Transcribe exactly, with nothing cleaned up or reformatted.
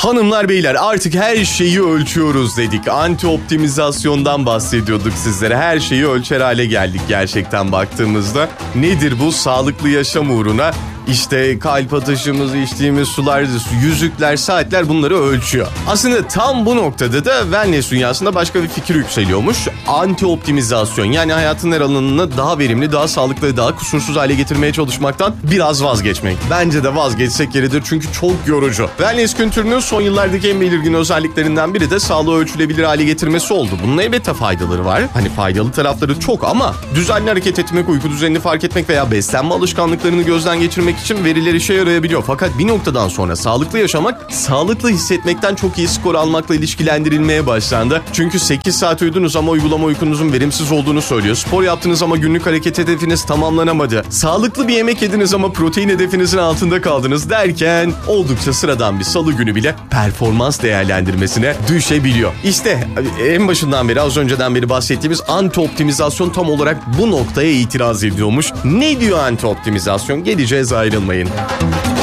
Hanımlar beyler, artık her şeyi ölçüyoruz dedik. Anti-optimizasyondan bahsediyorduk sizlere. Her şeyi ölçer hale geldik gerçekten baktığımızda. Nedir bu? Sağlıklı yaşam uğruna İşte kalp atışımız, içtiğimiz sular, yüzükler, saatler bunları ölçüyor. Aslında tam bu noktada da wellness dünyasında başka bir fikir yükseliyormuş. Anti-optimizasyon, yani hayatın her alanını daha verimli, daha sağlıklı, daha kusursuz hale getirmeye çalışmaktan biraz vazgeçmek. Bence de vazgeçsek yeridir çünkü çok yorucu. Wellness kültürünün son yıllardaki en belirgin özelliklerinden biri de sağlığı ölçülebilir hale getirmesi oldu. Bunun elbette faydaları var. Hani faydalı tarafları çok ama düzenli hareket etmek, uyku düzenini fark etmek veya beslenme alışkanlıklarını gözden geçirmek için veriler işe yarayabiliyor. Fakat bir noktadan sonra sağlıklı yaşamak, sağlıklı hissetmekten çok iyi skor almakla ilişkilendirilmeye başlandı. Çünkü sekiz saat uyudunuz ama uygulama uykunuzun verimsiz olduğunu söylüyor. Spor yaptınız ama günlük hareket hedefiniz tamamlanamadı. Sağlıklı bir yemek yediniz ama protein hedefinizin altında kaldınız derken oldukça sıradan bir salı günü bile performans değerlendirmesine düşebiliyor. İşte en başından beri, az önceden beri bahsettiğimiz anti-optimizasyon tam olarak bu noktaya itiraz ediyormuş. Ne diyor anti-optimizasyon? Geleceğiz, ayrılmayın.